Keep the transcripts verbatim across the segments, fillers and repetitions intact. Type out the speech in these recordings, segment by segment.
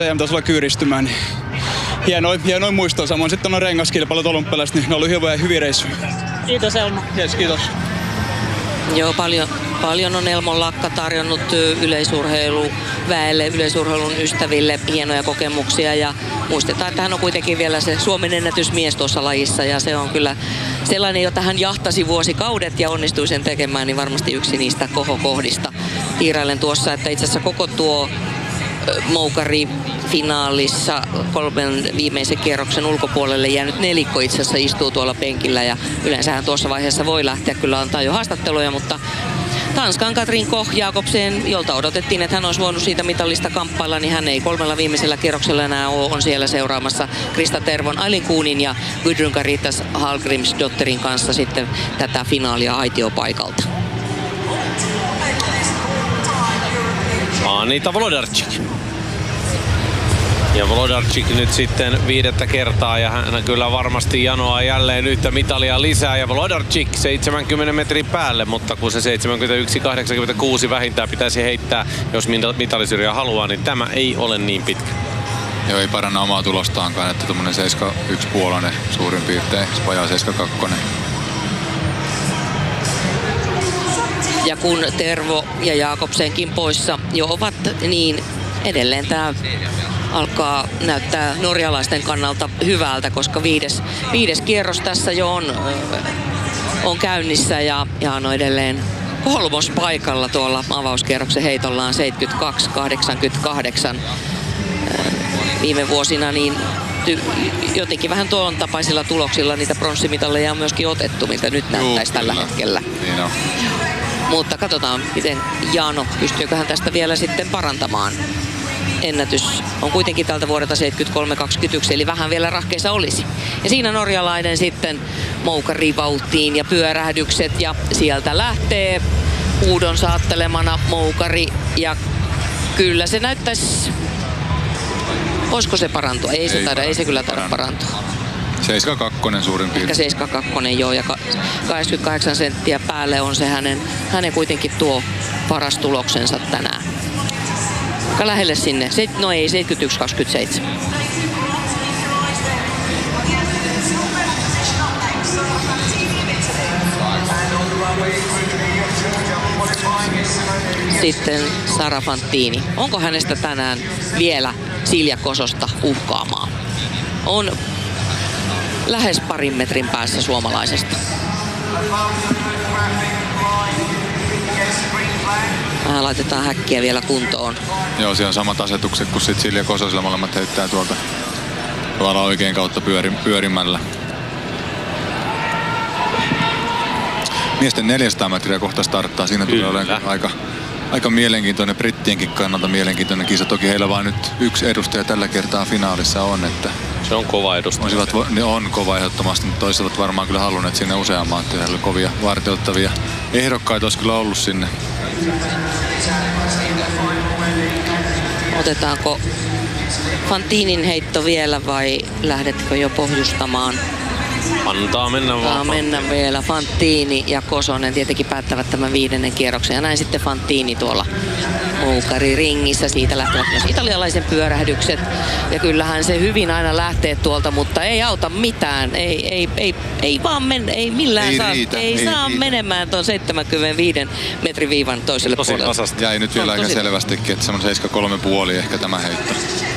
M-tasolla kyyristymään. Niin hienoin, hienoin muisto. Samoin sitten on rengaskilpailut olympialaiset, niin ne oli hyviä, hyviä reissuja. Kiitos Elmo. Yes, kiitos. Joo, paljon, paljon on Elmon Lakka tarjonnut yleisurheiluväelle, yleisurheilun ystäville hienoja kokemuksia ja muistetaan, että hän on kuitenkin vielä se Suomen ennätysmies tuossa lajissa ja se on kyllä sellainen, jota hän jahtasi vuosikaudet ja onnistui sen tekemään, niin varmasti yksi niistä kohokohdista. Tiirailen tuossa, että itse asiassa koko tuo moukari finaalissa kolmen viimeisen kierroksen ulkopuolelle jäänyt nelikko itse asiassa istuu tuolla penkillä ja yleensähän tuossa vaiheessa voi lähteä kyllä antaa jo haastatteluja, mutta Tanskan Katrin Koch Jakobsen, jolta odotettiin, että hän olisi voinut siitä mitallista kamppailla, niin hän ei kolmella viimeisellä kierroksella enää ole, on siellä seuraamassa Krista Tervon, Ailin Kuunin ja Gudrun Caritas Hallgrimsdotterin kanssa sitten tätä finaalia aitiopaikalta. Anita Wlodarczyk. Ja Wlodarczyk nyt sitten viidettä kertaa ja hän kyllä varmasti janoaa jälleen yhtä mitalia lisää. Ja Wlodarczyk seitsemänkymmenen metrin päälle, mutta kun se seitsemänkymmentäyksi kahdeksankymmentäkuusi vähintään pitäisi heittää, jos mitalisyrjää haluaa, niin tämä ei ole niin pitkä. Joo, ei paranna omaa tulostaankaan, että tuommoinen seitsemän yksi puolonen suurin piirtein, vajaa seitsemän kaksi. Ja kun Tervo ja Jakobsenkin poissa jo ovat, niin edelleen tämä alkaa näyttää norjalaisten kannalta hyvältä, koska viides, viides kierros tässä jo on, on käynnissä ja, ja on edelleen kolmospaikalla tuolla avauskierroksen heitollaan seitsemänkymmentäkaksi kahdeksankymmentäkahdeksan. Viime vuosina niin ty, jotenkin vähän tuon tapaisilla tuloksilla niitä pronssimitalleja on myöskin otettu, mitä nyt näyttäisi tällä hetkellä. Niin on. Mutta katsotaan, miten Jaano, pystyykö hän tästä vielä sitten parantamaan. Ennätys on kuitenkin tältä vuodelta seitsemänkymmentäkolme kaksikymmentäyksi, eli vähän vielä rahkeissa olisi. Ja siinä norjalainen sitten moukari vauhtiin ja pyörähdykset, ja sieltä lähtee Uudon saattelemana moukari, ja kyllä se näyttäisi, voisiko se parantua? Ei, ei se taida, ei se kyllä taida parantua. seitsemän kaksi suurin piirtein. Ehkä seitsemän kaksi joo, ja kahdeksankymmentäkahdeksan senttiä päälle on se hänen, hänen kuitenkin tuo paras tuloksensa tänään. Aika lähelle sinne. No ei, seitsemänkymmentäyksi kaksikymmentäseitsemän. Sitten Sara Fantini. Onko hänestä tänään vielä Silja Kososta uhkaamaan? On lähes parin metrin päässä suomalaisesta. Vähän laitetaan häkkiä vielä kuntoon. Joo, siellä on samat asetukset kuin sit Silja Kososella. Molemmat heittää tuolta tavallaan oikein kautta pyöri, pyörimällä. Miesten neljäsataa metriä kohta starttaa. Siinä tulee olemaan aika, aika mielenkiintoinen, brittienkin kannalta mielenkiintoinen kisa. Toki heillä vain nyt yksi edustaja tällä kertaa finaalissa on, että se on kova edustaja. Olisivat, ne on kova ehdottomasti, mutta toisaalta varmaan kyllä halunneet sinne useamman. Heillä oli kovia varteuttavia ehdokkaita, olisi kyllä ollut sinne. Otetaanko Fantinin heitto vielä vai lähdetkö jo pohjustamaan? Antaa mennä vaan. Antaa mennä vielä. Fantini ja Kosonen tietenkin päättävät tämän viidennen kierroksen. Ja näin sitten Fantini tuolla moukariringissä. Siitä lähtevät myös italialaisen pyörähdykset. Ja kyllähän se hyvin aina lähtee tuolta, mutta ei auta mitään. Ei, ei, ei, ei vaan mennä, ei millään ei saa, riitä, ei ei saa riitä. menemään tuon seitsemänkymmentäviisi metrin viivan toiselle tosi puolelle. tasasta. Jäi nyt vielä aika tosi selvästikin, että semmoinen seitsemän kolme puoli ehkä tämä heitto.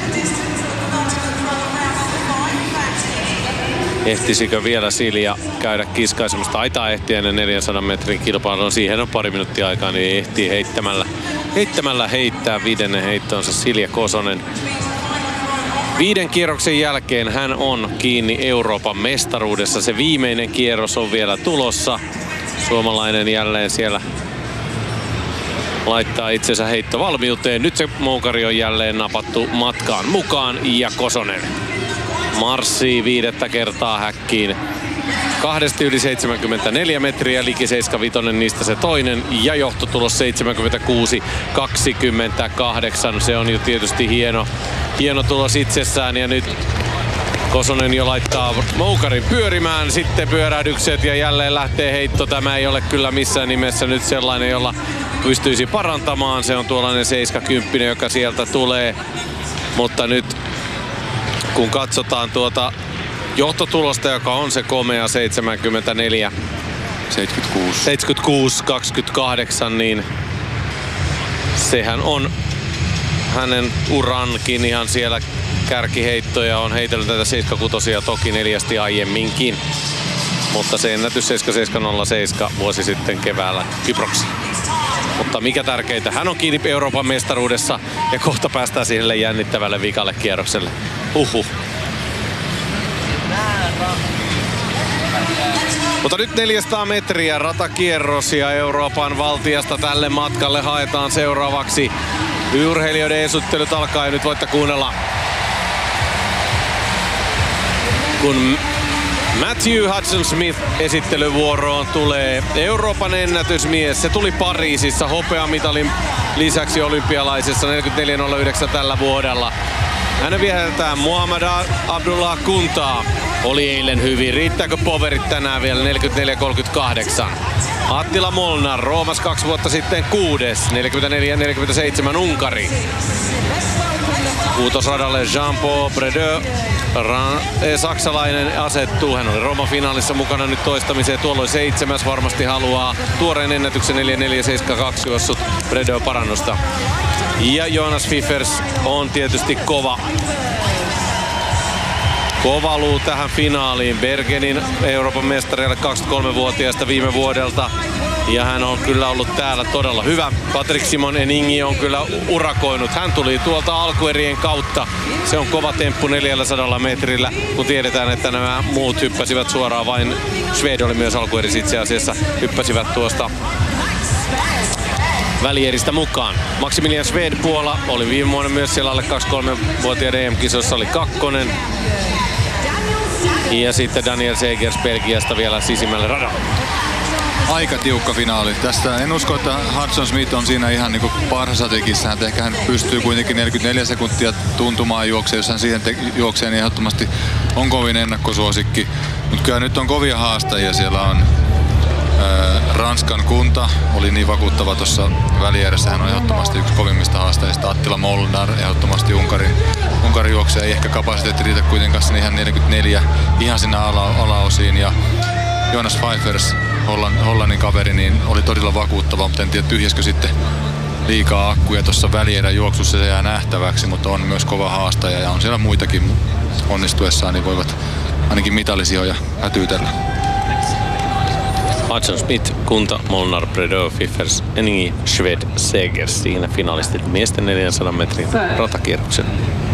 Ehtisikö vielä Silja käydä kiskaisemassa? Taitaa ehtiä ennen neljänsadan metrin kilpailua. Siihen on pari minuuttia aikaa, niin ehtii heittämällä, heittämällä heittää viidennen heittonsa Silja Kosonen. Viiden kierroksen jälkeen hän on kiinni Euroopan mestaruudessa. Se viimeinen kierros on vielä tulossa. Suomalainen jälleen siellä laittaa itsensä heittovalmiuteen. Nyt se moukari on jälleen napattu matkaan mukaan ja Kosonen marssii viidettä kertaa häkkiin. Kahdesti yli seitsemänkymmentäneljä metriä, liki seitsemänkymmentäviisi, niistä se toinen. Ja johtotulos seitsemänkymmentäkuusi kaksikymmentäkahdeksan. Se on jo tietysti hieno, hieno tulos itsessään. Ja nyt Kosonen jo laittaa moukarin pyörimään, sitten pyörähdykset ja jälleen lähtee heitto. Tämä ei ole kyllä missään nimessä nyt sellainen, jolla pystyisi parantamaan. Se on tuollainen seitsemänkymmentä, joka sieltä tulee. Mutta nyt kun katsotaan tuota johtotulosta, joka on se komea seitsemänkymmentäneljä seitsemänkymmentäkuusi seitsemänkymmentäkuusi kaksikymmentäkahdeksan, niin sehän on hänen urankin ihan siellä kärkiheittoja. On heitellyt näitä seitsemänkymmentäkuusi toki neljästi aiemminkin. Mutta se ennätys seitsemänkymmentäseitsemän nolla seitsemän vuosi sitten keväällä Kyproksella. Mutta mikä tärkeintä, hän on kiinni Euroopan mestaruudessa ja kohta päästään sille jännittävälle vikalle kierrokselle. Uhuh. Mutta nyt neljäsataa metriä ratakierros ja Euroopan valtiasta tälle matkalle haetaan seuraavaksi. Urheilijoiden esittelut alkaa ja nyt voitte kuunnella, kun Matthew Hudson-Smith esittelyvuoroon tulee Euroopan ennätysmies. Se tuli Pariisissa hopeamitalin lisäksi olympialaisessa neljäkymmentäneljä nolla yhdeksän tällä vuodella. Hänen viheltää Muhammad Abdullah Kuntaa. Oli eilen hyvin. Riittääkö poverit tänään vielä? neljäkymmentäneljä kolmekymmentäkahdeksan. Attila Molnar, Roomas kaksi vuotta sitten kuudes. neljäkymmentäneljä neljäkymmentäseitsemän Unkari. Kuutosradalle Jean-Paul Bredeux. Saksalainen asettuu. Hän oli Rooman finaalissa mukana nyt toistamiseen. Tuolloin seitsemäs, varmasti haluaa tuoreen ennätyksen neljä neljä seitsemän kaksi juossut Bredeux parannusta. Ja Jonas Fiffers on tietysti kova. Kova luu tähän finaaliin. Bergenin Euroopan mestarialle kaksikymmentäkolmevuotiaasta viime vuodelta. Ja hän on kyllä ollut täällä todella hyvä. Patrick Simon Eningi on kyllä urakoinut. Hän tuli tuolta alkuerien kautta. Se on kova temppu neljäsataa metrillä, kun tiedetään, että nämä muut hyppäsivät suoraan. Vain Schwed oli myös alkuerissä itse asiassa. Hyppäsivät tuosta välieristä mukaan. Maximilian Schwed Puola oli viime vuonna myös siellä alle kaksikymmentäkolmevuotiaiden E M-kisoissa, oli kakkonen. Ja sitten Daniel Segers Belgiasta vielä sisimmälle radalla. Aika tiukka finaali. Tästä en usko, että Hudson Smith on siinä ihan niinku parhaassa tekissä. Hän ehkä hän pystyy kuitenkin neljäkymmentäneljä sekuntia tuntumaan juokseen. Jos hän siihen te- juoksee, niin ehdottomasti on kovin ennakkosuosikki. Mutta kyllä nyt on kovia haastajia. Siellä on ää, Ranskan Kunta, oli niin vakuuttava tuossa välierässä. Hän on ehdottomasti yksi kovimmista haastajista. Attila Molnar, ehdottomasti Unkarin, Unkarin juoksija. Ei ehkä kapasiteetti riitä kuitenkaan sinne ihan neljäkymmentäneljä ihan sinne ala- alaosiin. Ja Jonas Pfeiffers, Hollannin kaveri, niin oli todella vakuuttava, mutta en tiedä tyhjäskö sitten liikaa akkuja tuossa välierän juoksussa, se jää nähtäväksi, mutta on myös kova haastaja ja on siellä muitakin onnistuessaan, niin voivat ainakin mitalisijoja hätyytellä. Hudson Smith, Kunta, Molnar, Bredeux, Fiffers, Eningi, Schwed, Segers siinä finalistit miesten neljänsadan metrin ratakierroksen.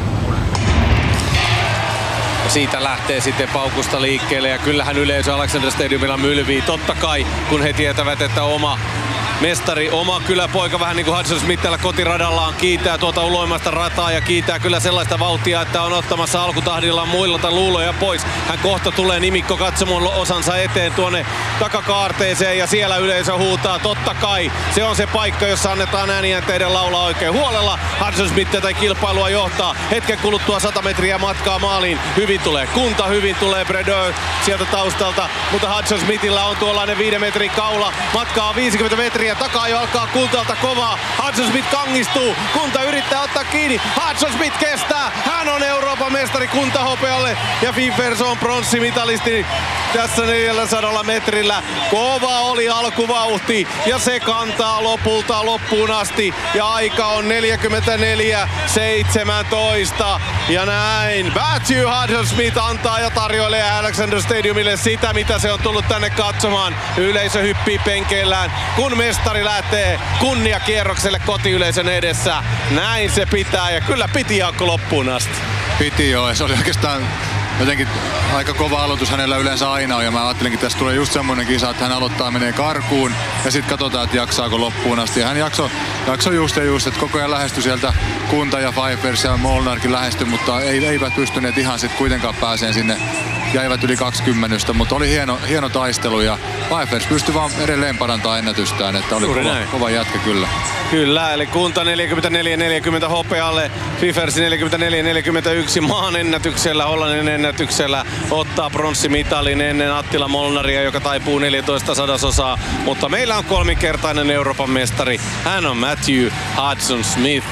Siitä lähtee sitten paukusta liikkeelle ja kyllähän yleisö Alexander Stadiumilla mylvii. Totta kai, kun he tietävät, että oma mestari, oma kyläpoika, vähän niin kuin Hudson Smith täällä kotiradallaan, kiitää tuota uloimasta rataa ja kiitää kyllä sellaista vauhtia, että on ottamassa alkutahdillaan muilta luuloja pois. Hän kohta tulee nimikko katsomon osansa eteen tuonne takakaarteeseen ja siellä yleisö huutaa. Totta kai se on se paikka, jossa annetaan ääniänteiden laulaa oikein huolella. Hudson Smith tätä kilpailua johtaa. Hetken kuluttua sata metriä matkaa maaliin. Hyvin tulee Kunta, hyvin tulee Bredeux sieltä taustalta, mutta Hudson Smithillä on tuollainen viiden metrin kaula. Matkaa on viisikymmentä metriä. Takaa jo alkaa Kuntalta kovaa. Hudson Smith kangistuu. Kunta yrittää ottaa kiinni. Hudson Smith kestää. Hän on Euroopan mestari Kunta hopealle. Ja Fiffers on pronssimitalisti tässä neljäsataa metrillä. Kova oli alkuvauhti ja se kantaa lopulta loppuun asti. Ja aika on neljäkymmentäneljä seitsemäntoista. Ja näin Matthew Hudson Smith antaa ja tarjoilee Alexander Stadiumille sitä, mitä se on tullut tänne katsomaan. Yleisö hyppii penkeillään, kun mestari lähtee kunniakierrokselle kotiyleisön edessä. Näin se pitää ja kyllä piti Jaakko loppuun asti. Piti joo, se oli oikeastaan jotenkin aika kova aloitus hänellä yleensä aina on, ja mä ajattelinkin, että tässä tulee just semmoinen kisa, että hän aloittaa, menee karkuun ja sitten katsotaan, että jaksaako loppuun asti. Ja hän jaksoi jakso just ja just, että koko ajan lähestyi sieltä Kunta ja Pfeiffers ja Molnarkin lähestyi, mutta ei, eivät pystyneet ihan sitten kuitenkaan pääseen sinne. Jäivät yli kaksikymmentä, mutta oli hieno, hieno taistelu ja Pfeiffers pystyi vaan edelleen parantamaan ennätystään, että oli kova, kova jätkä kyllä. Kyllä, eli Kunta neljäkymmentäneljä neljäkymmentä hopealle, Fiffers neljäkymmentäneljä neljäkymmentäyksi maan ennätyksellä, Hollannin ennätyksellä ottaa pronssimitalin ennen Attila Molnaria, joka taipuu neljätoista sadasosaa, mutta meillä on kolminkertainen Euroopan mestari, hän on Matthew Hudson Smith.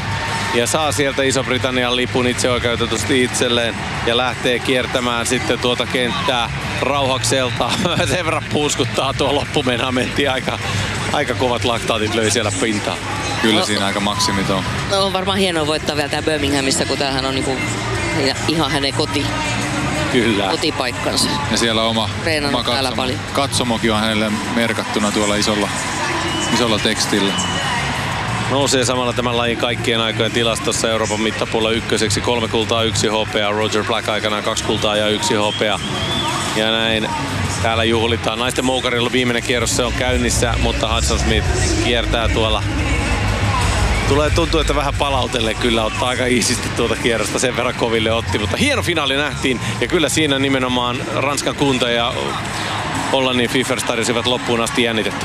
ja saa sieltä Iso-Britannian lipun itseoikeutetusti itselleen ja lähtee kiertämään sitten tuota kenttää rauhakselta. Sen verran puuskuttaa tuo loppumena, mentiin aika, aika kovat laktaatit löi siellä pintaa. Kyllä siinä aika maksimit on. No, on varmaan hienoa voittaa vielä tää Birminghamissa, kun tämähän on niinku ihan hänen koti, Kyllä. kotipaikkansa. Ja siellä oma, Treenannut oma täällä katsomo, paljon. katsomokin on hänelle merkattuna tuolla isolla, isolla tekstillä. Nousee samalla tämän lajin kaikkien aikojen tilastossa Euroopan mittapuolella ykköseksi. Kolme kultaa, yksi hopea. Roger Black aikanaan kaksi kultaa ja yksi hopea. Ja näin täällä juhlitaan. Naisten moukarilla viimeinen kierros, se on käynnissä, mutta Hudson Smith kiertää tuolla. Tulee tuntua, että vähän palautelle kyllä ottaa aika iisisti tuota kierrosta, sen verran koville otti, mutta hieno finaali nähtiin ja kyllä siinä nimenomaan Ranskan kunta ja Hollannin Fiffers tarjosivat loppuun asti jännitettä.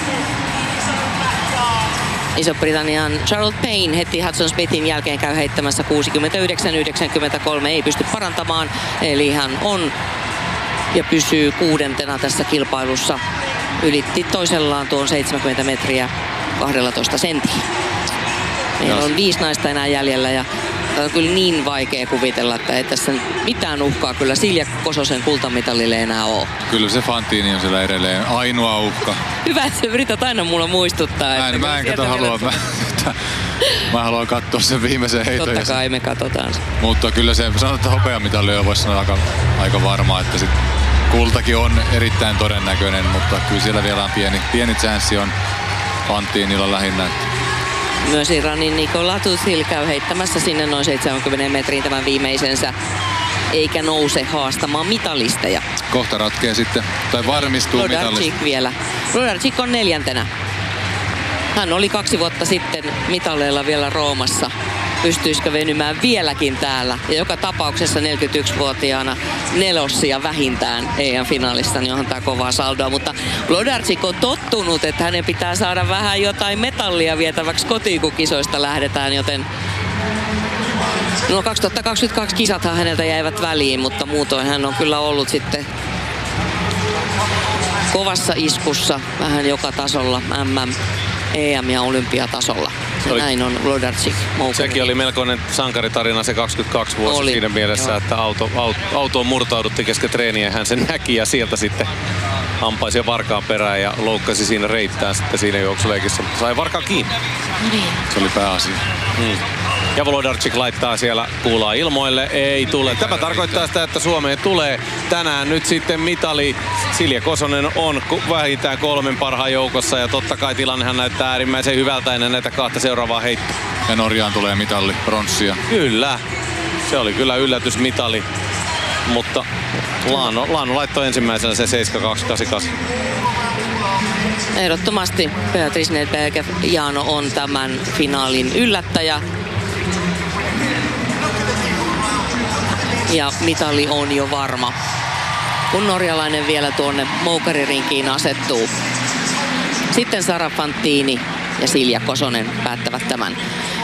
Iso-Britannian Charlotte Payne heti Hudson Smithin jälkeen käy heittämässä kuusikymmentäyhdeksän yhdeksänkymmentäkolme, ei pysty parantamaan, eli hän on ja pysyy kuudentena tässä kilpailussa. Ylitti toisellaan tuon seitsemänkymmentä metriä kaksitoista senttiä. Meillä on viisi naista enää jäljellä ja on kyllä niin vaikea kuvitella, että ei tässä mitään uhkaa kyllä Silja Kososen kultamitalille enää ole. Kyllä se Fantini on siellä edelleen ainoa uhka. Hyvä, että yrität aina mulla muistuttaa. Mä en, mä en kato halua. Mä, mä haluan katsoa sen viimeisen heiton. Totta kai me katsotaan. Mutta kyllä se, sanotaan, että hopeamitalli voisi sanoa aika, aika varmaa, että sit kultakin on erittäin todennäköinen, mutta kyllä siellä vielä on pieni, pieni chanssi on Fantinilla lähinnä. Myös Iranin Nikola Tuzil käy heittämässä sinne noin seitsemänkymmentä metriin tämän viimeisensä, eikä nouse haastamaan mitalisteja. Kohta ratkee sitten, tai varmistuu mitalista. Lodarczyk vielä. Lodarczyk on neljäntenä. Hän oli kaksi vuotta sitten mitaleilla vielä Roomassa. Pystyisikö venymään vieläkin täällä? Ja joka tapauksessa neljäkymmentäyksivuotiaana nelossia vähintään E M-finaalissa, niin onhan tää kovaa saldoa. Mutta Lodarczyk on tottunut, että hänen pitää saada vähän jotain metallia vietäväksi kotiin, kun kisoista lähdetään, joten no kaksituhattakaksikymmentäkaksi kisathan häneltä jäivät väliin, mutta muutoin hän on kyllä ollut sitten kovassa iskussa vähän joka tasolla, M M, E M ja olympiatasolla. Oli, näin on Lodarczyk. Sekin oli melkoinen sankaritarina se kaksikymmentäkaksi vuosi oli, siinä mielessä, joo. Että auto, auto, autoon murtaudutti kesken treeniä. Hän sen näki ja sieltä sitten hampaisi varkaan perään ja loukkasi siinä reittään sitten siinä juoksuleikissä. Sai varkaan kiinni. Se oli pääasia. Hmm. Ja Lodarczyk laittaa siellä kuulaa ilmoille. Ei tule. Tämä tarkoittaa sitä, että Suomeen tulee tänään nyt sitten mitali. Silja Kosonen on vähintään kolmen parhaan joukossa ja totta kai tilannehan näyttää äärimmäisen hyvältä ennen näitä kahta seuraavaa heittoa. Ja Norjaan tulee mitalli, pronssia. Kyllä. Se oli kyllä yllätysmitali. Mutta Laano, Laano laittoi ensimmäisenä se seitsemän kaksi kahdeksan kahdeksan. Ehdottomasti Beatrice Nedberger Jaano on tämän finaalin yllättäjä. Ja mitali on jo varma, kun norjalainen vielä tuonne moukaririnkiin asettuu. Sitten Sara Fantini ja Silja Kosonen päättävät tämän.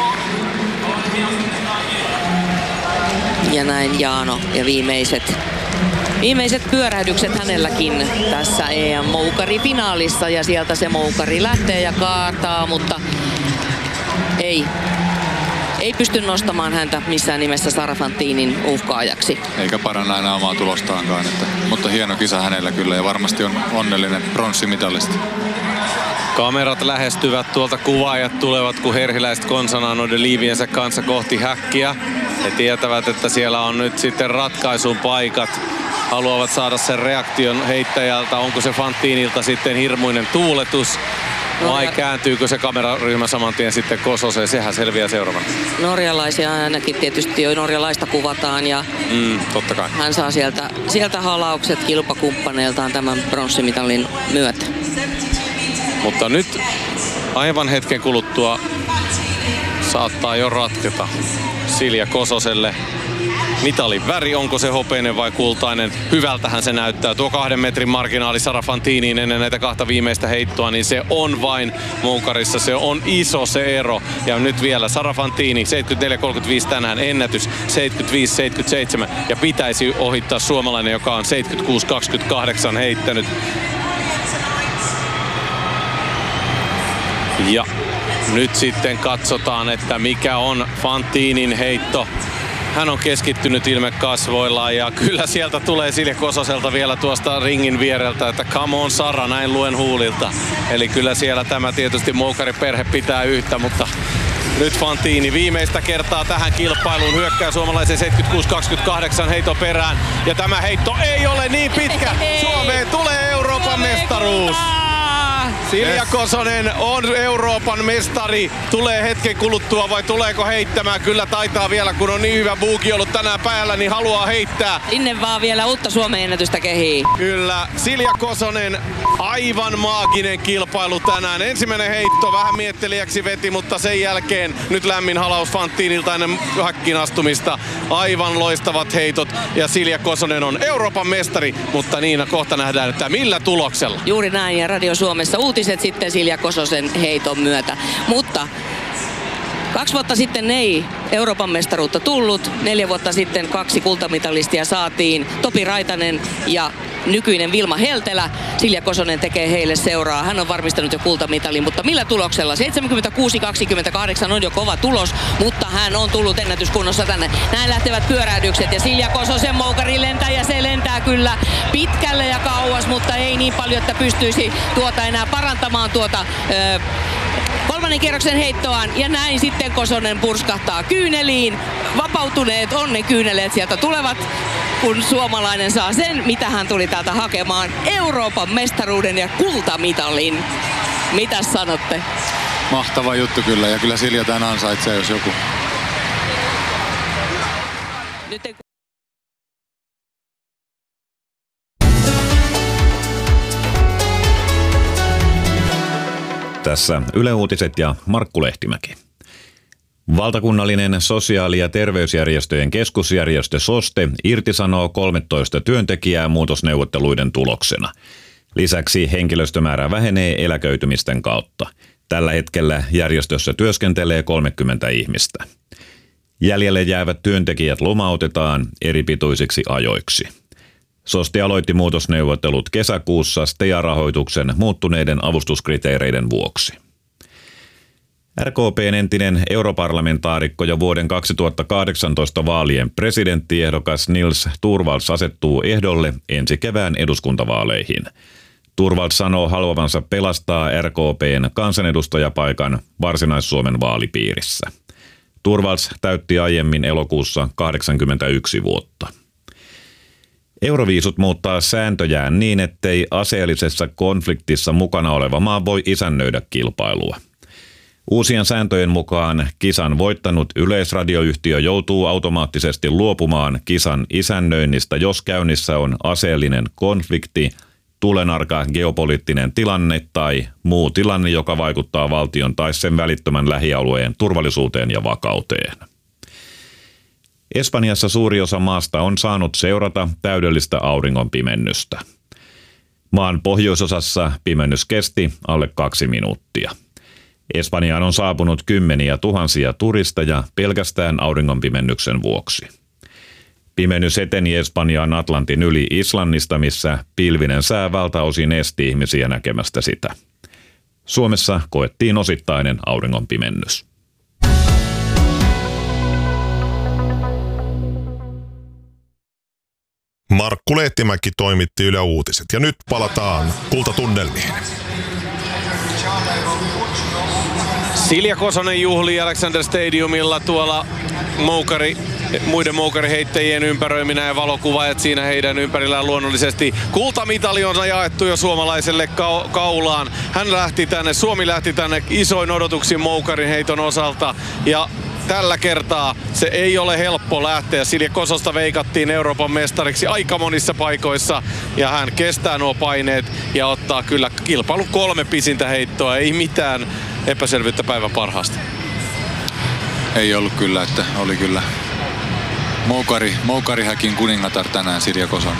Ja näin Jaano ja viimeiset, viimeiset pyörähdykset hänelläkin tässä E M-moukarifinaalissa. Ja sieltä se moukari lähtee ja kaataa, mutta ei. Ei pysty nostamaan häntä missään nimessä Sara Fantinin uhkaajaksi. Eikä paranna enää omaa tulostaankaan. Että, mutta hieno kisa hänellä kyllä ja varmasti on onnellinen pronssimitallisti. Kamerat lähestyvät tuolta, kuvaajat tulevat, kun herhiläiset konsanaan noiden liiviensä kanssa kohti häkkiä. He tietävät, että siellä on nyt sitten ratkaisun paikat. Haluavat saada sen reaktion heittäjältä. Onko se Fantinilta sitten hirmuinen tuuletus? Vai kääntyykö se kameraryhmä saman tien sitten Kososeen? Sehän selviää seuraavana. Norjalaisia ainakin tietysti jo norjalaista kuvataan ja mm, totta kai. Hän saa sieltä, sieltä halaukset kilpakumppaneiltaan tämän pronssimitalin myötä. Mutta nyt aivan hetken kuluttua saattaa jo ratketa Silja Kososelle. Mitalin väri, onko se hopeinen vai kultainen? Hyvältähän se näyttää. Tuo kahden metrin marginaali Sara Fantiniin ennen näitä kahta viimeistä heittoa, niin se on vain moukarissa. Se on iso se ero. Ja nyt vielä Sara Fantini, seitsemänkymmentäneljä kolmekymmentäviisi tänään ennätys, seitsemänkymmentäviisi seitsemänkymmentäseitsemän. Ja pitäisi ohittaa suomalainen, joka on seitsemänkymmentäkuusi kaksikymmentäkahdeksan heittänyt. Ja nyt sitten katsotaan, että mikä on Fantinin heitto. Hän on keskittynyt ilme kasvoillaan ja kyllä sieltä tulee Silja Kososelta vielä tuosta ringin viereltä, että come on Sara, näin luen huulilta. Eli kyllä siellä tämä tietysti moukariperhe pitää yhtä, mutta nyt Fantini viimeistä kertaa tähän kilpailuun hyökkää suomalaisen seitsemänkymmentäkuusi kaksikymmentäkahdeksan heiton perään. Ja tämä heitto ei ole niin pitkä. Suomeen tulee Euroopan mestaruus. Silja Kosonen on Euroopan mestari. Tulee hetken kuluttua vai tuleeko heittämään? Kyllä taitaa vielä, kun on niin hyvä buuki ollut tänään päällä, niin haluaa heittää. Sinne vaan vielä uutta Suomen ennätystä kehii. Kyllä, Silja Kosonen, aivan maaginen kilpailu tänään. Ensimmäinen heitto vähän miettelijäksi veti, mutta sen jälkeen nyt lämmin halaus Fantinilta ennen häkkin astumista. Aivan loistavat heitot ja Silja Kosonen on Euroopan mestari, mutta Niina kohta nähdään, että millä tuloksella. Juuri näin ja Radio Suomessa uutiset sitten Silja Kososen heiton myötä. Mutta kaksi vuotta sitten ei Euroopan mestaruutta tullut. Neljä vuotta sitten kaksi kultamitalistia saatiin. Topi Raitanen ja nykyinen Vilma Heltelä. Silja Kosonen tekee heille seuraa. Hän on varmistanut jo kultamitalin, mutta millä tuloksella? seitsemänkymmentäkuusi kaksikymmentäkahdeksan on jo kova tulos, mutta hän on tullut ennätyskunnossa tänne. Näin lähtevät pyörähdykset ja Silja Kososen moukari lentää ja se lentää kyllä pitkälle ja kauas, mutta ei niin paljon, että pystyisi tuota enää parantamaan tuota Öö, kolmannen kierroksen heittoaan ja näin sitten Kosonen purskahtaa kyyneliin. Vapautuneet on ne kyyneleet sieltä tulevat, kun suomalainen saa sen, mitä hän tuli täältä hakemaan. Euroopan mestaruuden ja kultamitalin. Mitäs sanotte? Mahtava juttu kyllä ja kyllä Silja tämän ansaitsee, jos joku. Nyt ei... Tässä Yle Uutiset ja Markku Lehtimäki. Valtakunnallinen sosiaali- ja terveysjärjestöjen keskusjärjestö SOSTE irtisanoo kolmetoista työntekijää muutosneuvotteluiden tuloksena. Lisäksi henkilöstömäärä vähenee eläköitymisten kautta. Tällä hetkellä järjestössä työskentelee kolmekymmentä ihmistä. Jäljelle jäävät työntekijät lomautetaan eri pituisiksi ajoiksi. SOSTE aloitti muutosneuvottelut kesäkuussa S T E A-rahoituksen muuttuneiden avustuskriteereiden vuoksi. R K P:n entinen europarlamentaarikko ja vuoden kaksituhattakahdeksantoista vaalien presidenttiehdokas Nils Torvalds asettuu ehdolle ensi kevään eduskuntavaaleihin. Torvalds sanoo haluavansa pelastaa R K P:n kansanedustajapaikan Varsinais-Suomen vaalipiirissä. Torvalds täytti aiemmin elokuussa kahdeksankymmentäyksi vuotta. Euroviisut muuttaa sääntöjään niin, ettei aseellisessa konfliktissa mukana oleva maa voi isännöidä kilpailua. Uusien sääntöjen mukaan kisan voittanut yleisradioyhtiö joutuu automaattisesti luopumaan kisan isännöinnistä, jos käynnissä on aseellinen konflikti, tulenarka geopoliittinen tilanne tai muu tilanne, joka vaikuttaa valtion tai sen välittömän lähialueen turvallisuuteen ja vakauteen. Espanjassa suuri osa maasta on saanut seurata täydellistä auringonpimennystä. Maan pohjoisosassa pimennys kesti alle kaksi minuuttia. Espanjaan on saapunut kymmeniä tuhansia turisteja pelkästään auringonpimennyksen vuoksi. Pimennys eteni Espanjaan Atlantin yli Islannista, missä pilvinen sää valtaosin esti ihmisiä näkemästä sitä. Suomessa koettiin osittainen auringonpimennys. Markku Lehtimäki toimitti Yle Uutiset ja nyt palataan kultatunnelmiin. Silja Kosonen juhlii Alexander Stadiumilla tuolla moukari, muiden moukariheittäjien ympäröiminä ja valokuvaajat siinä heidän ympärillään luonnollisesti. Kultamitali on jaettu jo suomalaiselle ka- kaulaan. Hän lähti tänne, Suomi lähti tänne isoin odotuksin moukarin heiton osalta ja tällä kertaa se ei ole helppo lähteä. Silja Kososta veikattiin Euroopan mestariksi aika monissa paikoissa ja hän kestää nuo paineet ja ottaa kyllä kilpailun kolme pisintä heittoa. Ei mitään epäselvyyttä päivän parhaasta. Ei ollut kyllä, että oli kyllä moukari, moukarihäkin kuningatar tänään Silja Kosonen.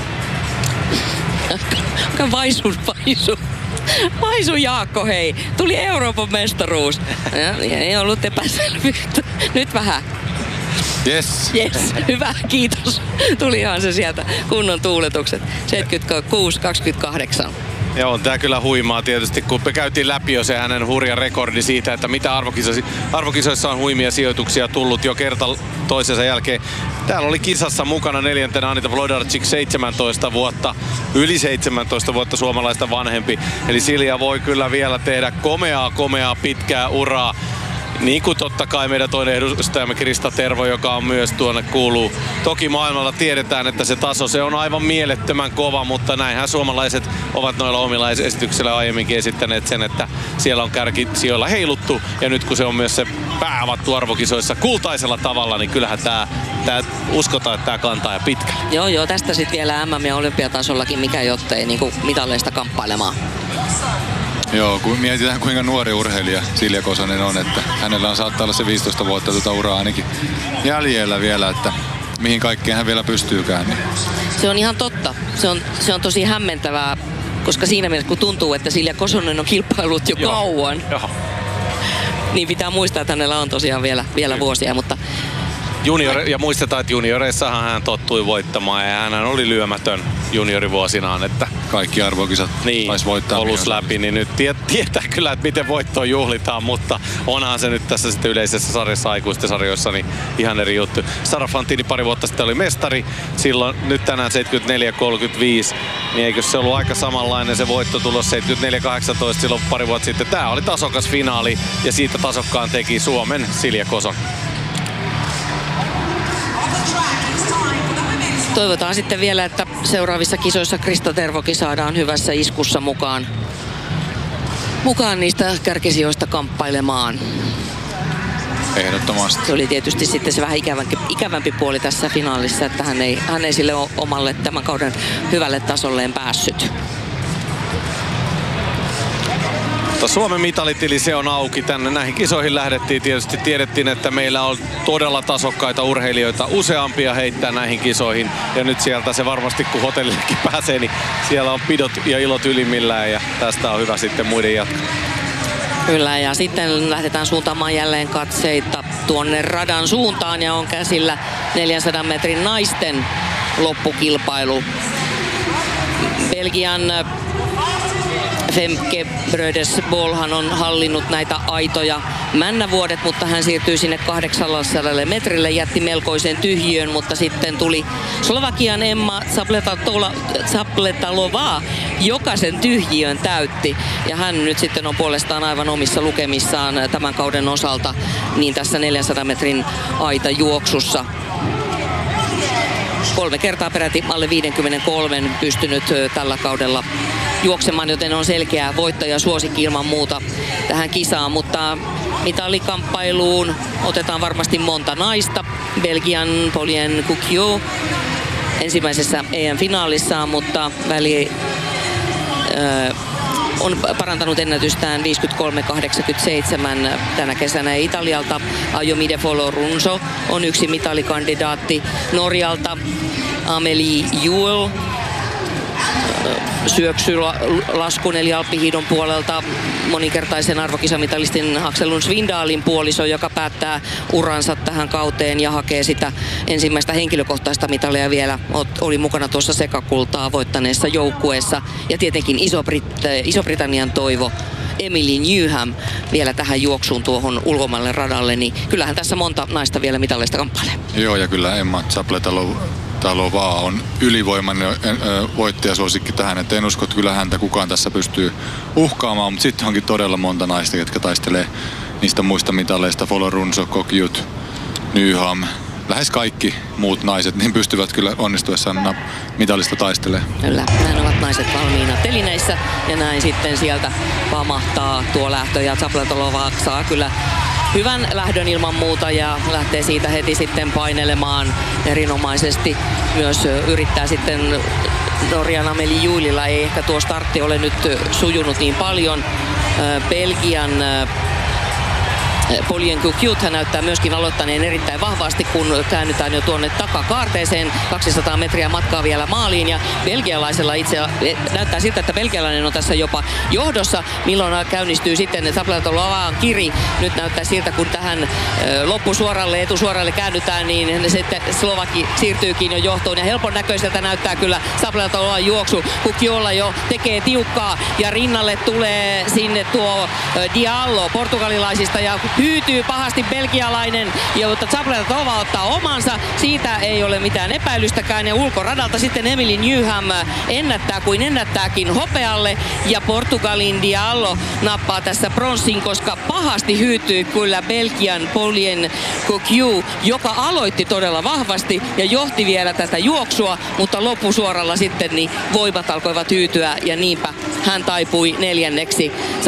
Aika vaisun vaisu. Vaisu Jaakko, hei. Tuli Euroopan mestaruus. Ja, ei ollut epäselvyyttä. Nyt vähän. Yes. Yes, hyvä, kiitos. Tulihan se sieltä kunnon tuuletukset. seitsemänkymmentäkuusi kaksikymmentäkahdeksan. Ja on tää kyllä huimaa tietysti, kun me käytiin läpi jo se hänen hurja rekordi siitä, että mitä arvokisoissa, arvokisoissa on huimia sijoituksia tullut jo kerta toisensa jälkeen. Täällä oli kisassa mukana neljäntenä Anita Wlodarczyk, seitsemäntoista vuotta, yli seitsemäntoista vuotta suomalaista vanhempi. Eli Silja voi kyllä vielä tehdä komeaa, komeaa pitkää uraa. Niin kuin totta kai meidän toinen edustajamme Krista Tervo, joka on myös tuonne kuuluu. Toki maailmalla tiedetään, että se taso se on aivan mielettömän kova, mutta näinhän suomalaiset ovat noilla omilla esityksillä aiemminkin esittäneet sen, että siellä on kärkisijoilla heiluttu. Ja nyt kun se on myös se pääavattu arvokisoissa kultaisella tavalla, niin kyllähän tää, tää uskotaan, että tää kantaa ja pitkälle. Joo, joo, tästä sitten vielä M M- ja olympiatasollakin, mikä jottei niin mitaleista kamppailemaan. Joo, kun mietitään kuinka nuori urheilija Silja Kosonen on, että hänellä on saattaa olla se viisitoista vuotta tuota uraa ainakin jäljellä vielä, että mihin kaikkeen hän vielä pystyykään. Niin. Se on ihan totta. Se on, se on tosi hämmentävää, koska siinä mielessä kun tuntuu, että Silja Kosonen on kilpailut jo Joo. kauan, Joo. niin pitää muistaa, että hänellä on tosiaan vielä, vielä vuosia, mutta Junior, ja muistetaan, että junioreissahan hän tottui voittamaan ja hän oli lyömätön juniorivuosinaan, että Kaikki arvokisat niin, taisi voittaa. olus läpi, niin nyt tie, tietää kyllä, että miten voittoa juhlitaan, mutta onhan se nyt tässä sitten yleisessä sarjassa, aikuisten sarjoissa, niin ihan eri juttu. Sara Fantini pari vuotta sitten oli mestari, silloin nyt tänään seitsemänkymmentäneljä kolmekymmentäviisi, niin eikö se ollut aika samanlainen se voittotulos seitsemänkymmentäneljä kahdeksantoista silloin pari vuotta sitten. Tää oli tasokas finaali ja siitä tasokkaan teki Suomen Silja Kosonen. toivotaan sitten vielä, että seuraavissa kisoissa Krista Tervokin saadaan hyvässä iskussa mukaan, mukaan niistä kärkisijoista kamppailemaan. Ehdottomasti. Se oli tietysti sitten se vähän ikävämpi, ikävämpi puoli tässä finaalissa, että hän ei, hän ei sille omalle tämän kauden hyvälle tasolleen päässyt. Suomen mitalitili se on auki. Tänne näihin kisoihin lähdettiin. Tietysti tiedettiin, että meillä on todella tasokkaita urheilijoita. Useampia heittää näihin kisoihin. Ja nyt sieltä se varmasti, kun hotellillekin pääsee, niin siellä on pidot ja ilot ylimmillään. Ja tästä on hyvä sitten muiden jatkaa. Kyllä, ja sitten lähdetään suuntaamaan jälleen katseita tuonne radan suuntaan. Ja on käsillä neljänsadan metrin naisten loppukilpailu. Belgian Femke Brödesbolhan on hallinnut näitä aitoja männävuodet, mutta hän siirtyi sinne kahdeksansadan metrille, jätti melkoisen tyhjiön, mutta sitten tuli Slovakian Emma Zapletalova, joka sen tyhjiön täytti. Ja hän nyt sitten on puolestaan aivan omissa lukemissaan tämän kauden osalta niin tässä neljänsadan metrin aitajuoksussa. Kolme kertaa peräti alle viisikymmentäkolme pystynyt tällä kaudella juoksemaan, joten on selkeä voittaja suosikki ilman muuta tähän kisaan, mutta mitalikamppailuun otetaan varmasti monta naista. Belgian Polien Kukio ensimmäisessä E M-finaalissaan, mutta väli äh, on parantanut ennätystään viisikymmentäkolme kahdeksankymmentäseitsemän tänä kesänä. Italialta Ayomide Folorunso on yksi mitalikandidaatti. Norjalta Amelie Juel syöksylaskun eli alppihiidon puolelta monikertaisen arvokisamitalistin Axel Lund Svindalin puoliso, joka päättää uransa tähän kauteen ja hakee sitä ensimmäistä henkilökohtaista mitalia vielä. Oli mukana tuossa sekakultaa voittaneessa joukkueessa. Ja tietenkin Iso-Brit- Iso-Britannian toivo Emily Newham vielä tähän juoksuun tuohon ulkomaille radalle, niin kyllähän tässä monta naista vielä mitaleista kamppailee. Joo, ja kyllä Emma Zapletalova on ylivoimainen voittajasuosikki tähän, että en usko, että kyllä häntä kukaan tässä pystyy uhkaamaan, mutta sitten onkin todella monta naista, jotka taistelee niistä muista mitaleista, Folorunso, Kokjut, Newham, lähes kaikki muut naiset, niin pystyvät kyllä onnistuessaan mitalista taistelemaan. Kyllä, näin ovat naiset valmiina telineissä ja näin sitten sieltä pamahtaa tuo lähtö ja Zapletalova saa kyllä hyvän lähdön ilman muuta ja lähtee siitä heti sitten painelemaan erinomaisesti. Myös yrittää sitten Norjan Amelie Juelilla, ei ehkä tuo startti ole nyt sujunut niin paljon. Belgian Polien Kukiut, hän näyttää myöskin aloittaneen erittäin vahvasti, kun käännytään jo tuonne takakaarteeseen. kaksisataa metriä matkaa vielä maaliin ja belgialaisella itse näyttää siltä, että belgialainen on tässä jopa johdossa. Milloin käynnistyy sitten Zapletovaan kiri. Nyt näyttää siltä, kun tähän loppusuoralle, etusuoralle käännytään, niin sitten Slovaki siirtyykin jo johtoon ja helpon näköiseltä näyttää kyllä Zapletovaan juoksu. Kukiolla jo tekee tiukkaa ja rinnalle tulee sinne tuo Diallo portugalilaisista ja hyytyy pahasti belgialainen, mutta Zapletova ottaa omansa. Siitä ei ole mitään epäilystäkään ja ulkoradalta sitten Emily Newham ennättää kuin ennättääkin hopealle ja Portugalin Diallo nappaa tässä pronssin, koska pahasti hyytyi kyllä Belgian Polien Kukiu, joka aloitti todella vahvasti ja johti vielä tätä juoksua, mutta loppusuoralla sitten niin voimat alkoivat hyytyä ja niinpä hän taipui neljänneksi.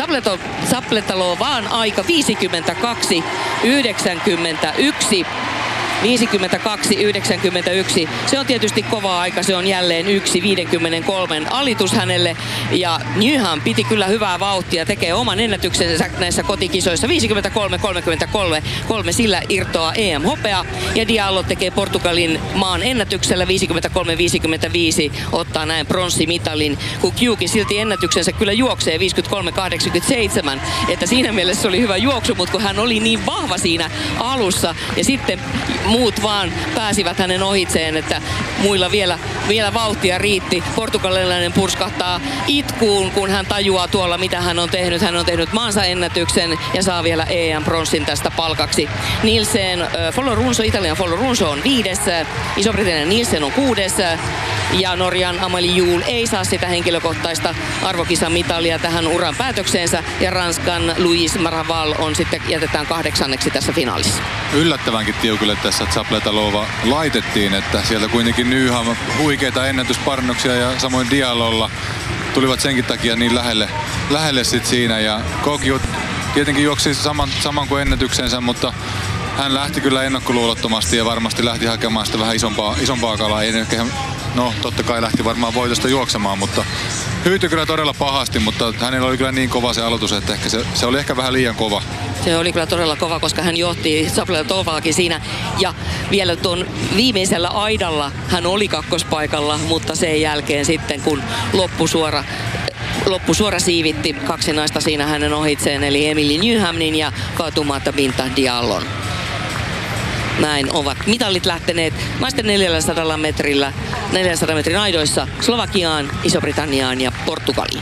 Zapletovaan aika viisikymmentäkaksi yhdeksänkymmentäyksi. viisikymmentäkaksi yhdeksänkymmentäyksi. Se on tietysti kova aika. Se on jälleen yksi viisikymmentäkolme alitus hänelle. Ja Newham piti kyllä hyvää vauhtia. Tekee oman ennätyksensä näissä kotikisoissa. viisikymmentäkolme kolmekymmentäkolme. Kolme sillä irtoaa E M-hopea. Ja Diallo tekee Portugalin maan ennätyksellä viisikymmentäkolme viisikymmentäviisi. Ottaa näin pronssimitalin. Kukiukin silti ennätyksensä kyllä juoksee viisikymmentäkolme kahdeksankymmentäseitsemän. Että siinä mielessä se oli hyvä juoksu, mutta kun hän oli niin vahva siinä alussa. Ja sitten muut vaan pääsivät hänen ohitseen, että muilla vielä, vielä vauhtia riitti. Portugalilainen purskahtaa itkuun, kun hän tajuaa tuolla, mitä hän on tehnyt. Hän on tehnyt maansa ennätyksen ja saa vielä E M-pronssin tästä palkaksi. Nielsen, äh, Folorunso, Italian Folorunso on viides, Iso-Britannian Nielsen on kuudes ja Norjan Amalie Juul ei saa sitä henkilökohtaista arvokisamitalia tähän uran päätökseensä ja Ranskan Louis Maraval on sitten jätetään kahdeksanneksi tässä finaalissa. Yllättävänkin tiukille tässä Zapletova laitettiin, että sieltä kuitenkin Newham huikeita ennätysparannuksia ja samoin Diallolla tulivat senkin takia niin lähelle, lähelle sit siinä ja Kokiut tietenkin juoksi saman, saman kuin ennätyksensä, mutta hän lähti kyllä ennakkoluulottomasti ja varmasti lähti hakemaan sitä vähän isompaa, isompaa kalaa. Ei ehkä, no totta kai lähti varmaan voitosta juoksemaan, mutta hyytyi kyllä todella pahasti, mutta hänellä oli kyllä niin kova se aloitus, että ehkä se, se oli ehkä vähän liian kova. Se oli kyllä todella kova, koska hän johti Zapletovaakin siinä. Ja vielä tuon viimeisellä aidalla hän oli kakkospaikalla, mutta sen jälkeen sitten kun loppusuora Loppusuora siivitti kaksi naista siinä hänen ohitseen, eli Emily Newhamin ja Fatoumata Binta Diallon. Näin ovat mitallit lähteneet naisten neljäsataa metrillä, neljänsadan metrin aidoissa Slovakiaan, Iso-Britanniaan ja Portugaliin.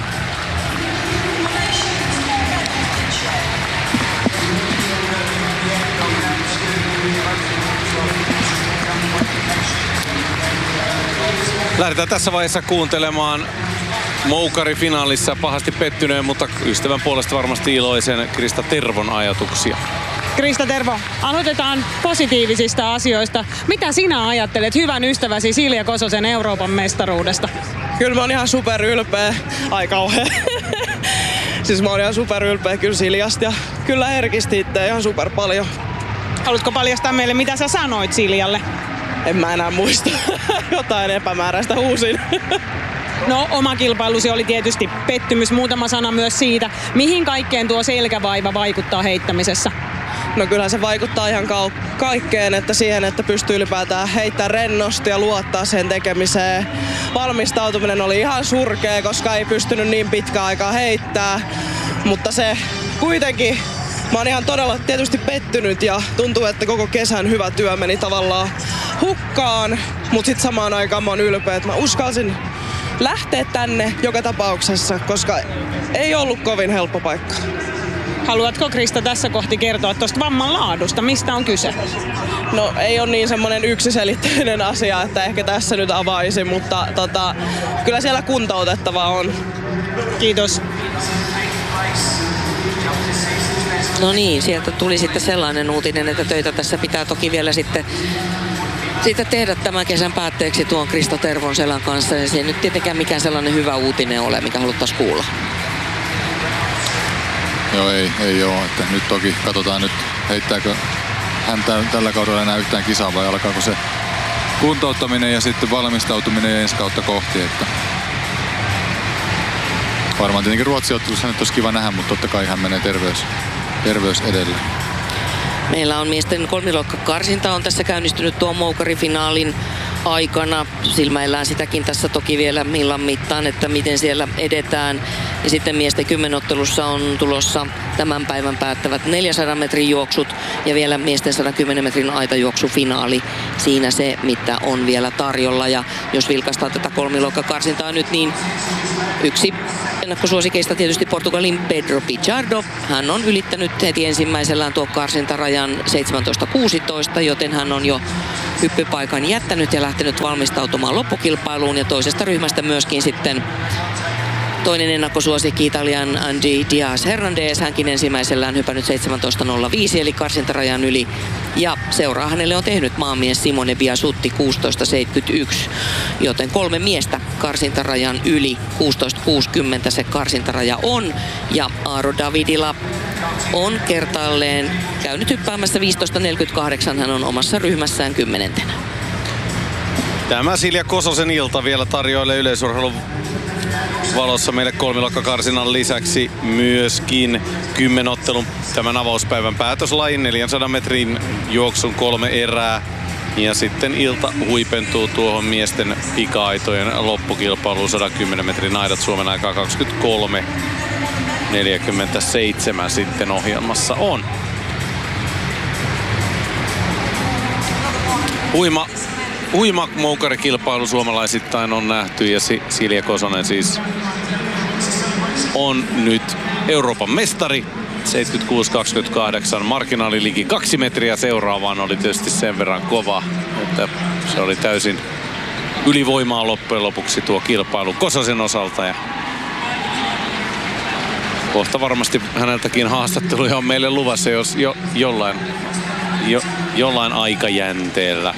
Lähdetään tässä vaiheessa kuuntelemaan moukarifinaalissa pahasti pettyneen, mutta ystävän puolesta varmasti iloisen Krista Tervon ajatuksia. Krista Tervo, aloitetaan positiivisista asioista. Mitä sinä ajattelet hyvän ystäväsi Silja Kososen Euroopan mestaruudesta? Kyllä mä oon ihan superylpeä. Ai kauhea. Siis mä oon ihan superylpeä kyllä Siljasta ja kyllä herkisti itse ihan super paljon. Haluatko paljastaa meille, mitä sä sanoit Siljalle? En mä enää muista. Jotain epämääräistä huusin. No, oma kilpailusi oli tietysti pettymys. Muutama sana myös siitä, mihin kaikkeen tuo selkävaiva vaikuttaa heittämisessä. No kyllä se vaikuttaa ihan ka- kaikkeen, että siihen, että pystyy ylipäätään heittämään rennosti ja luottaa sen tekemiseen. Valmistautuminen oli ihan surkea, koska ei pystynyt niin pitkään aikaa heittää. Mutta se kuitenkin, mä oon ihan todella tietysti pettynyt ja tuntuu, että koko kesän hyvä työ meni tavallaan hukkaan. Mutta sitten samaan aikaan mä oon ylpeä, että mä uskalsin lähteä tänne joka tapauksessa, koska ei ollut kovin helppo paikka. Haluatko Krista tässä kohti kertoa tuosta vamman laadusta? Mistä on kyse? No ei ole niin semmoinen yksiselitteinen asia, että ehkä tässä nyt avaisin, mutta tota, kyllä siellä kuntoutettavaa on. Kiitos. No niin, sieltä tuli sitten sellainen uutinen, että töitä tässä pitää toki vielä sitten Siitä tehdä tämän kesän päätteeksi tuon Krista Tervon selän kanssa. Ja se ei nyt tietenkään mikään sellainen hyvä uutinen ole, mikä haluttaisiin kuulla. Joo, ei, ei ole. Että nyt toki katsotaan nyt, heittääkö hän tällä kaudella enää yhtään kisaa vai alkaako se kuntouttaminen ja sitten valmistautuminen ensi kautta kohti. Että varmaan tietenkin Ruotsi-ottelussa nyt olisi kiva nähdä, mutta totta kai hän menee terveys, terveys edellä. Meillä on miesten kolmiloikkakarsinta on tässä käynnistynyt tuon moukarifinaalin aikana. Silmäillään sitäkin tässä toki vielä illan mittaan, että miten siellä edetään. Ja sitten miesten kymmenottelussa on tulossa tämän päivän päättävät neljänsadan metrin juoksut ja vielä miesten sata kymmenen metrin aitajuoksufinaali. Siinä se, mitä on vielä tarjolla. Ja jos vilkaistaan tätä kolmiloikkakarsintaa nyt, niin yksi ennakkosuosikeista tietysti Portugalin Pedro Pichardo. Hän on ylittänyt heti ensimmäisellään tuo karsintarajan seitsemäntoista kuusitoista, joten hän on jo hyppypaikan jättänyt ja lähtenyt valmistautumaan loppukilpailuun. Ja toisesta ryhmästä myöskin sitten toinen ennakkosuosikki Italian Andy Diaz Hernandez. Hänkin ensimmäisellään hypännyt seitsemäntoista nolla viisi eli karsintarajan yli. Ja seuraa hänelle on tehnyt maamies Simone Biasutti kuusitoista seitsemänkymmentäyksi. Joten kolme miestä karsintarajan yli. kuusitoista kuusikymmentä se karsintaraja on. Ja Aaro Davidila on kertaalleen käynyt hyppäämässä viisitoista neljäkymmentäkahdeksan. Hän on omassa ryhmässään kymmenentenä. Tämä Silja Kososen ilta vielä tarjoilee yleisurheilun valossa meille kolmiloikkakarsinnan lisäksi myöskin kymmenottelun tämän avauspäivän päätöslajin neljänsadan metrin juoksun kolme erää. Ja sitten ilta huipentuu tuohon miesten pika-aitojen loppukilpailuun sata kymmenen metrin aidat Suomen aikaa kaksikymmentäkolme neljäkymmentäseitsemän sitten ohjelmassa on. Huima Huima moukarikilpailu suomalaisittain on nähty ja Silja Kosonen siis on nyt Euroopan mestari. seitsemänkymmentäkuusi kaksikymmentäkahdeksan, marginaali liki kaksi metriä seuraavaan oli tietysti sen verran kova, että se oli täysin ylivoimaa loppujen lopuksi tuo kilpailu Kososen osalta. Ja kohta varmasti häneltäkin haastatteluja on meille luvassa, jos jo, jollain, jo, jollain aikajänteellä.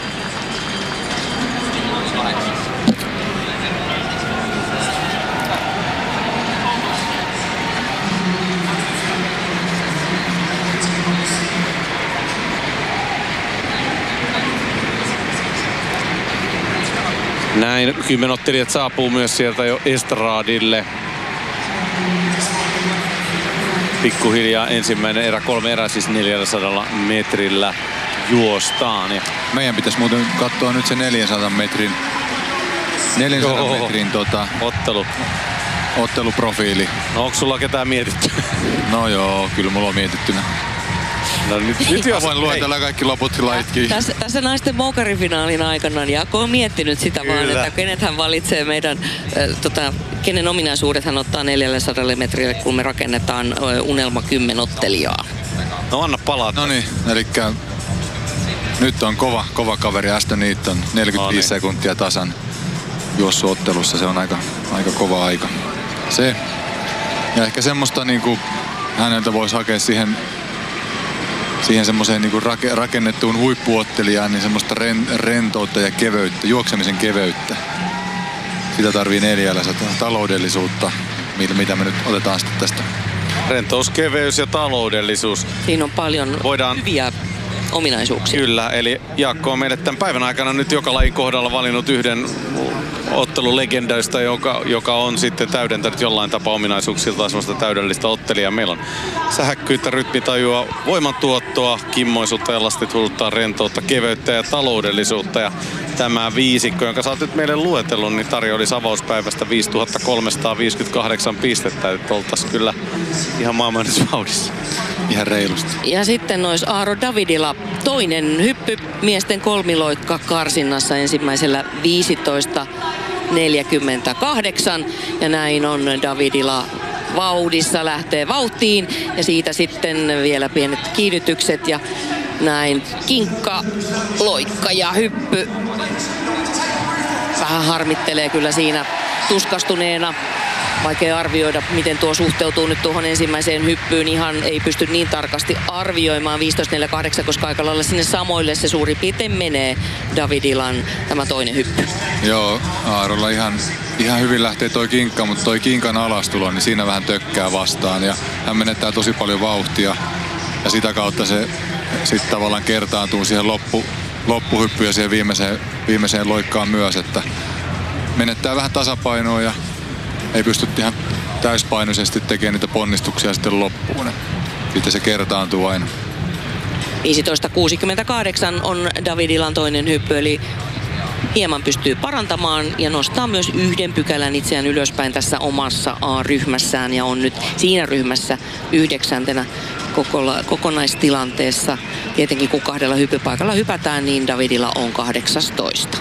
Näin kymmenottelijat saapuu myös sieltä jo estradille. Pikkuhiljaa ensimmäinen erä, kolme erää siis neljäsataa metrillä juostaan. Ja meidän pitäisi muuten katsoa nyt se neljänsadan metrin, neljänsadan Joo. metrin tota, ottelu. otteluprofiili. No onko sulla ketään mietitty? No joo, kyllä mulla on mietittynä. No nyt, nyt jos voin luetella kaikki loput lajitkin. Tässä, tässä naisten moukarifinaalin aikana Jaakko on miettinyt sitä Kyllä. vaan, että kenet hän valitsee meidän, äh, tota, kenen ominaisuudet hän ottaa neljäsataa metrille, kun me rakennetaan äh, unelma kymmenottelijaa. No anna palata. No niin, elikkä nyt on kova, kova kaveri Aston Eaton, neljäkymmentäviisi No niin. sekuntia tasan juossuottelussa. Se on aika, aika kova aika. Se. Ja ehkä semmoista niinku häneltä voisi hakea siihen siihen semmoiseen niinku rake, rakennettuun huippuottelijaan, niin semmoista ren, rentoutta ja keveyttä, juoksemisen keveyttä. Sitä tarvii neljäsataa taloudellisuutta, mitä me nyt otetaan sitten tästä. Rentous, keveys ja taloudellisuus. Siinä on paljon Voidaan- hyviä ominaisuuksia. Kyllä, eli Jaakko on meille tämän päivän aikana nyt joka lajin kohdalla valinnut yhden ottelulegendoista, joka, joka on sitten täydentänyt jollain tapaa ominaisuuksiltaan semmoista täydellistä ottelijaa. Meillä on sähäkkyyttä, rytmitajua, voimantuottoa, kimmoisuutta ja lastitultaa, rentoutta, keveyttä ja taloudellisuutta. Ja tämä viisikko, jonka sä oot nyt meille luetellut, niin tarjoili avauspäivästä viisituhatta kolmesataaviisikymmentäkahdeksan pistettä. Että oltaisiin kyllä ihan maailmanennätysvauhdissa. Ihan reilusti. Ja sitten olisi Aaro Davidila toinen hyppy miesten kolmiloikka karsinnassa ensimmäisellä viisitoista neljäkymmentäkahdeksan. Ja näin on Davidila vauhdissa, lähtee vauhtiin ja siitä sitten vielä pienet kiinnytykset ja näin kinkka, loikka ja hyppy. Vähän harmittelee kyllä siinä tuskastuneena. Vaikea arvioida, miten tuo suhteutuu nyt tuohon ensimmäiseen hyppyyn. Ihan ei pysty niin tarkasti arvioimaan viisitoista neljäkymmentäkahdeksan, koska aika lailla sinne samoille se suurin piirtein menee Davidilan tämä toinen hyppy. Joo, Aarolla ihan, ihan hyvin lähtee toi kinkka, mutta toi kinkan alastulo, niin siinä vähän tökkää vastaan. Ja hän menettää tosi paljon vauhtia ja sitä kautta se sitten tavallaan kertaantuu siihen loppu, loppuhyppyyn ja siihen viimeiseen, viimeiseen loikkaan myös, että menettää vähän tasapainoa ja ei pysty ihan täyspainoisesti tekemään niitä ponnistuksia sitten loppuun. Sitten se kertaantuu aina. viisitoista kuusikymmentäkahdeksan on Davidilan toinen hyppy, eli hieman pystyy parantamaan ja nostaa myös yhden pykälän itseään ylöspäin tässä omassa A-ryhmässään ja on nyt siinä ryhmässä yhdeksäntenä kokonaistilanteessa. Tietenkin kun kahdella hyppypaikalla hypätään, niin Davidilla on kahdeksantoista.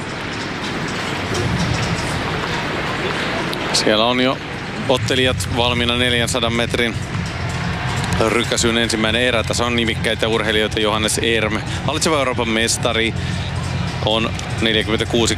Siellä on jo ottelijat valmiina neljänsadan metrin rykäsyn ensimmäinen erä. Tässä on nimikkäitä urheilijoita. Johannes Erm, hallitseva Euroopan mestari, on neljäkymmentäkuusi